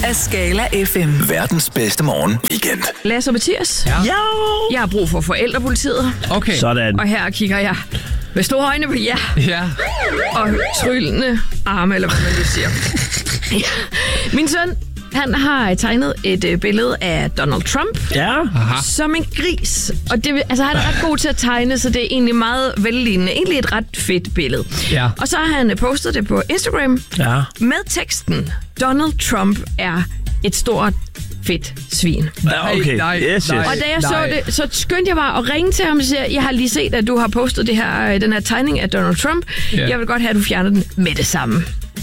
af Skala FM. Verdens bedste morgen weekend. Lasse og Mathias. Ja. Jeg har brug for forældrepolitiet. Okay. Sådan. Og her kigger jeg med store øjne på jer. Ja. Og tryllende arme, eller hvad man lige siger. Ja. Min søn, han har tegnet et billede af Donald Trump. Ja. Som en gris. Og det, altså, han er ret god til at tegne, så det er egentlig meget vellignende. Egentlig et ret fedt billede. Ja. Og så har han postet det på Instagram Ja. med teksten: Donald Trump er et stort, fedt svin. Ja, okay. Nej. Yes. Og da jeg så det, så skyndte jeg bare at ringe til ham og sige, jeg har lige set, at du har postet den her tegning af Donald Trump. Ja. Jeg vil godt have, at du fjerner den med det samme.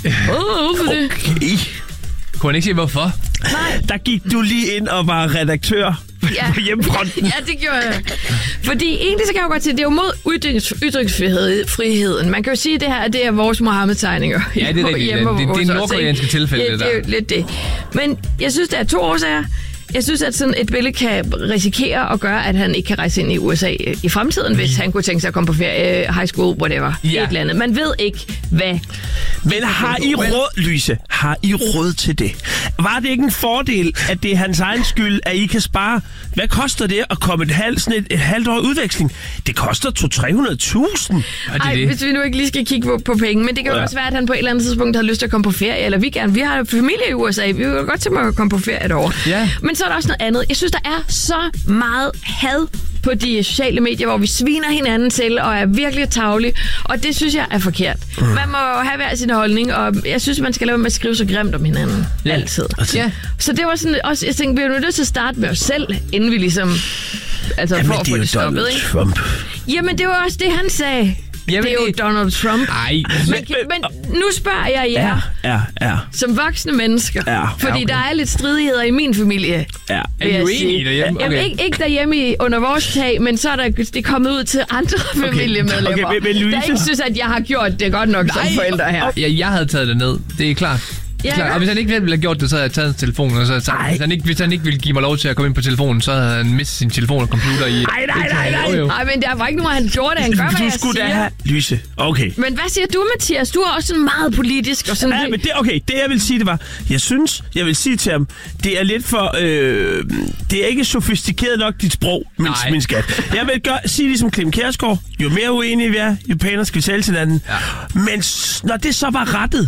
Hvorfor det? Okay. Kunne han ikke sige, hvorfor? Nej. Der gik du lige ind og var redaktør på hjemmefronten. Ja, det gjorde jeg. Fordi egentlig så kan jeg jo godt sige, det er jo mod ytringsfriheden. Man kan jo sige, at det her det er vores Mohammed-tegninger. Ja, det er rigtigt. Det er nordkoreanske tilfælde, ja, det der. Det er jo lidt det. Men jeg synes, der er 2 årsager. Jeg synes, at sådan et billede kan risikere at gøre, at han ikke kan rejse ind i USA i fremtiden, hvis han kunne tænke sig at komme på ferie, high school, whatever. Ja. Et eller andet. Man ved ikke, hvad. Men har I råd, Lyse? Har I råd til det? Var det ikke en fordel, at det er hans egen skyld, at I kan spare? Hvad koster det at komme et halvt år udveksling? Det koster 200-300.000. Ej, hvis vi nu ikke lige skal kigge på penge, men det kan jo også være, at han på et eller andet tidspunkt havde lyst til at komme på ferie, eller vi har familie i USA, vi vil godt tænke mig at komme på ferie et år. Ja. Men så er der også noget andet. Jeg synes, der er så meget had på de sociale medier, hvor vi sviner hinanden til og er virkelig tarvelige, og det synes jeg er forkert. Man må have hver sin holdning, og jeg synes, man skal lade med at skrive så grimt om hinanden. Ja. Altid. Ja. Så det var sådan også, jeg tænkte, vi er jo nødt til at starte med os selv, inden vi ligesom, altså Jamen, for at det er få jo det stoppet, Donald ikke? Trump. Jamen, det var også det, han sagde. Jamen, det er jo Donald Trump. Ej. Men nu spørger jeg jer, Ja. som voksne mennesker, Ja, fordi okay. der er lidt stridigheder i min familie. Ja. Er vil I jeg uenige sige. derhjemme? Jamen, Okay. ikke derhjemme under vores tag, men så er det er kommet ud til andre familiemedlemmer, Okay, men Louise? der ikke synes, at jeg har gjort det godt nok som forældre her. Ja, jeg havde taget det ned. Det er klart. Ja, Klar. ja. Og hvis han ikke ville have gjort det, så havde jeg taget hans telefon. Og så hvis han ikke ville give mig lov til at komme ind på telefonen, så havde han mistet sin telefon og computer i... Nej. Nej, men der var ikke nogen, han gjorde det. Han gør, hvad Du jeg skulle da siger. have... Lyse, okay. Men hvad siger du, Mathias? Du er også sådan meget politisk og sådan... Ja, men det jeg vil sige, det var, jeg vil sige til ham, det er lidt for, det er ikke sofistikeret nok dit sprog, min skat. Jeg vil sige ligesom Clem Kjærsgaard, jo mere uenige vi er, jo pænere skal vi tale til hinanden. Ja. Men når det så var rettet,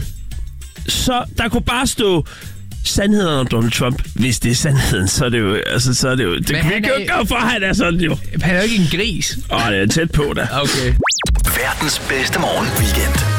så der kunne bare stå sandheden om Donald Trump. Hvis det er sandheden, så er det jo, det kan vi ikke gøre for, at han er sådan jo. Han er jo ikke en gris. Det er tæt på da. Okay. Verdens bedste morgen weekend.